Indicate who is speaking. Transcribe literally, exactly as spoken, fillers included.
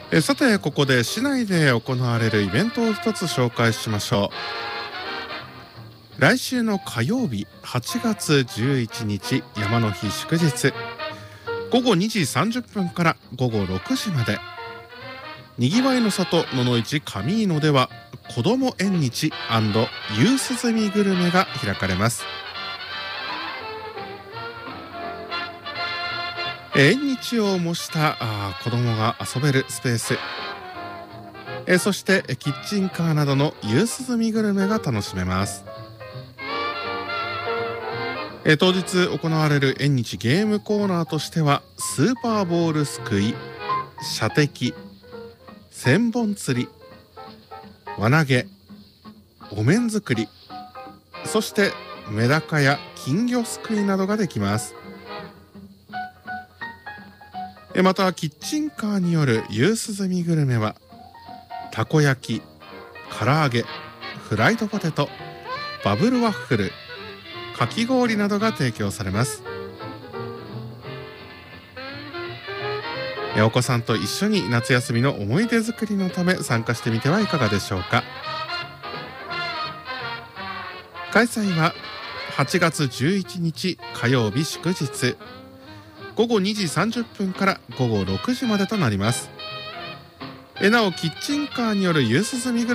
Speaker 1: えさて、ここで市内で行われるイベントを一つ紹介しましょう。来週の火曜日はちがつじゅういちにち、山の日祝日、ごごにじさんじゅっぷんからごごろくじまで、にぎわいの里野々市上井野では子ども縁日&夕涼みグルメが開かれます。縁日を模したあ子どもが遊べるスペース、えそしてキッチンカーなどの夕涼みグルメが楽しめます。え当日行われる縁日ゲームコーナーとしては、スーパーボールすくい、射的、千本釣り、輪投げ、お面作り、そしてメダカや金魚すくいなどができます。えまた、キッチンカーによる夕涼みグルメは、たこ焼き、唐揚げ、フライドポテト、バブルワッフル、かき氷などが提供されます。えお子さんと一緒に夏休みの思い出作りのため参加してみてはいかがでしょうか。開催ははちがつじゅういちにち火曜日祝日、ごごにじさんじゅっぷんからごごろくじまでとなります。えなお、キッチンカーによる夕涼みグルメ